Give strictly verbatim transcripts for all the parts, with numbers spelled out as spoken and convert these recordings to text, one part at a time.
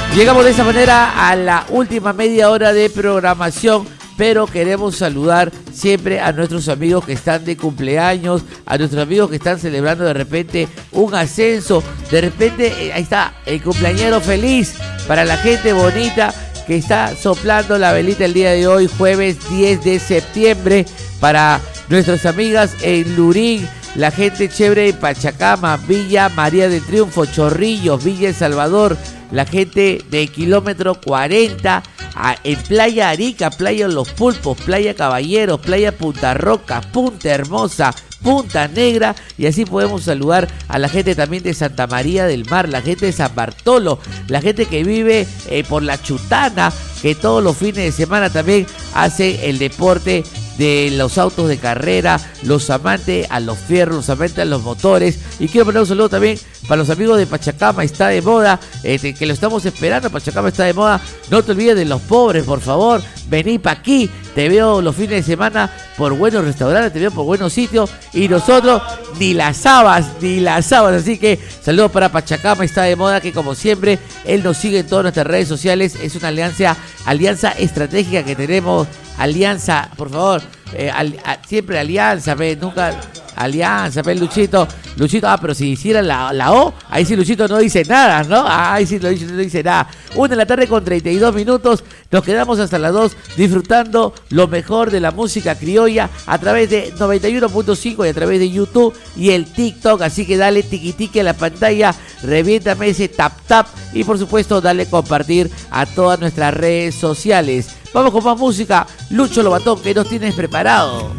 Llegamos de esa manera a la última media hora de programación, pero queremos saludar siempre a nuestros amigos que están de cumpleaños, a nuestros amigos que están celebrando de repente un ascenso, de repente ahí está el cumpleañero feliz para la gente bonita que está soplando la velita el día de hoy, jueves diez de septiembre, para nuestras amigas en Lurín, la gente chévere de Pachacama, Villa María del Triunfo, Chorrillos, Villa El Salvador, la gente de kilómetro cuarenta, a, en Playa Arica, Playa Los Pulpos, Playa Caballeros, Playa Punta Roca, Punta Hermosa, Punta Negra, y así podemos saludar a la gente también de Santa María del Mar, la gente de San Bartolo, la gente que vive eh, por La Chutana, que todos los fines de semana también hace el deporte de los autos de carrera, los amantes a los fierros, los amantes a los motores. Y quiero mandar un saludo también para los amigos de Pachacama, está de moda, este, que lo estamos esperando. Pachacama está de moda, no te olvides de los pobres, por favor, vení pa' aquí, te veo los fines de semana por buenos restaurantes, te veo por buenos sitios, y nosotros ni las habas, ni las habas, así que saludos para Pachacama, está de moda, que como siempre, él nos sigue en todas nuestras redes sociales, es una alianza, alianza estratégica que tenemos. Alianza, por favor, eh, al, a, siempre alianza, ve, nunca alianza, ve, Luchito, Luchito, ah, pero si hiciera la, la O, ahí sí Luchito no dice nada, ¿no? Ah, ahí sí Luchito no dice nada. Una de la tarde con treinta y dos minutos, nos quedamos hasta las dos disfrutando lo mejor de la música criolla a través de noventa y uno punto cinco y a través de YouTube y el TikTok, así que dale tiqui tiqui a la pantalla, reviéntame ese tap tap y por supuesto dale compartir a todas nuestras redes sociales. Vamos con más música. Lucho Lobatón, ¿qué nos tienes preparado?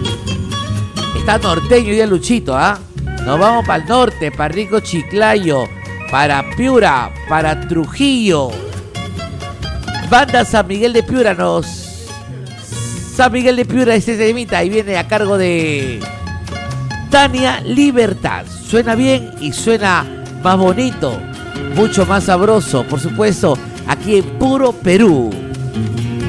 Está norteño ya Luchito, ¿ah? ¿eh? Nos vamos para el norte, para Rico Chiclayo, para Piura, para Trujillo. Banda San Miguel de Piura, nos... San Miguel de Piura, este temita, y viene a cargo de Tania Libertad. Suena bien y suena más bonito, mucho más sabroso, por supuesto, aquí en Puro Perú.